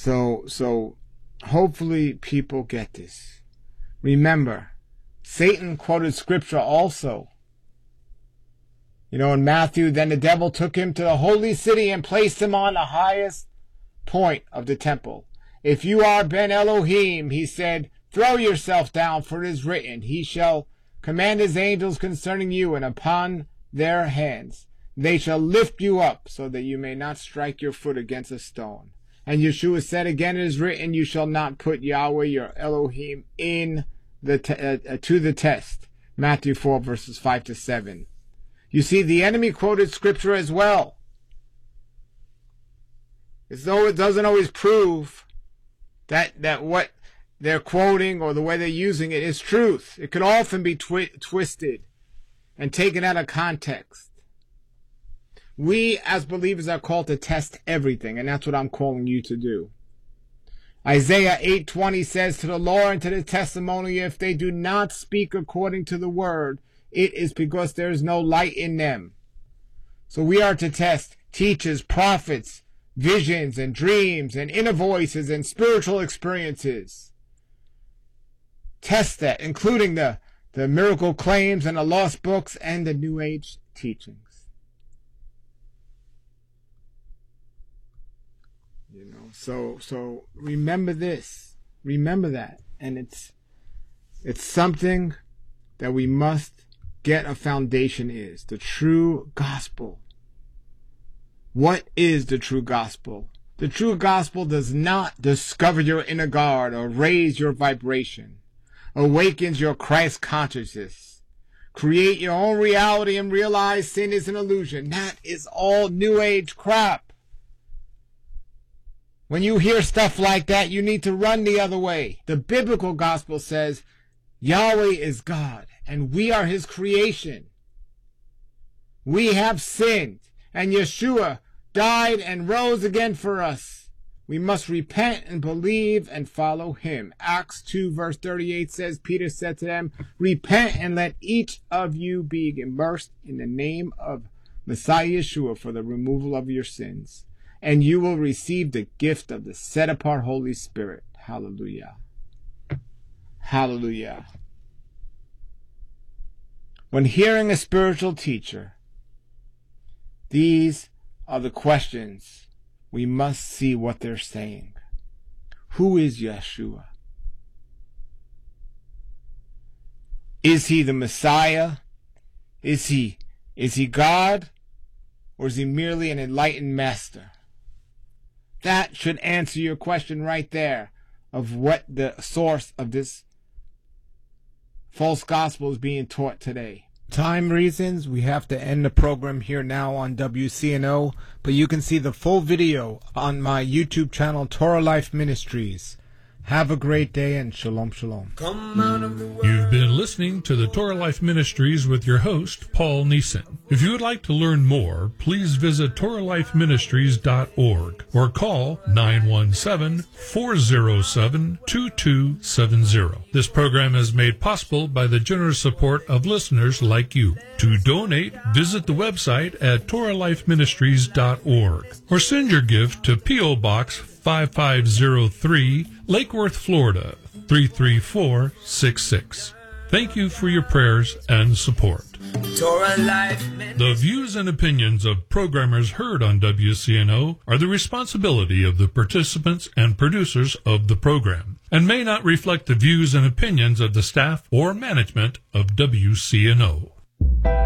So hopefully people get this. Remember, Satan quoted scripture also. In Matthew, then the devil took him to the holy city and placed him on the highest point of the temple. If you are Ben Elohim, he said, throw yourself down, for it is written, he shall command his angels concerning you, and upon their hands they shall lift you up, so that you may not strike your foot against a stone. And Yeshua said again, it is written, you shall not put Yahweh your Elohim to the test. Matthew 4 verses 5 to 7. You see, the enemy quoted scripture as well. As though it doesn't always prove that what they're quoting or the way they're using it is truth. It could often be twisted and taken out of context. We as believers are called to test everything, and that's what I'm calling you to do. Isaiah 8:20 says, to the law and to the testimony, if they do not speak according to the word, it is because there is no light in them. So we are to test teachers, prophets, visions and dreams and inner voices and spiritual experiences. Test that, including the miracle claims and the lost books and the New Age teachings. So remember this. Remember that. And it's something that we must get a foundation is. The true gospel. What is the true gospel? The true gospel does not discover your inner guard or raise your vibration. Awakens your Christ consciousness. Create your own reality and realize sin is an illusion. That is all New Age crap. When you hear stuff like that, you need to run the other way. The biblical gospel says Yahweh is God and we are his creation. We have sinned and Yeshua died and rose again for us. We must repent and believe and follow him. Acts 2 verse 38 says, Peter said to them, repent and let each of you be immersed in the name of Messiah Yeshua for the removal of your sins. And you will receive the gift of the set-apart Holy Spirit. Hallelujah. Hallelujah. When hearing a spiritual teacher, these are the questions we must see what they're saying. Who is Yeshua? Is he the Messiah? Is he God? Or is he merely an enlightened master? That should answer your question right there of what the source of this false gospel is being taught today. Time reasons, we have to end the program here now on WCNO, but you can see the full video on my YouTube channel, Torah Life Ministries. Have a great day and shalom, shalom. You've been listening to the Torah Life Ministries with your host, Paul Neeson. If you would like to learn more, please visit TorahLifeMinistries.org or call 917-407-2270. This program is made possible by the generous support of listeners like you. To donate, visit the website at TorahLifeMinistries.org or send your gift to P.O. Box 5503, Lake Worth, Florida, 33466. Thank you for your prayers and support. The views and opinions of programmers heard on WCNO are the responsibility of the participants and producers of the program and may not reflect the views and opinions of the staff or management of WCNO.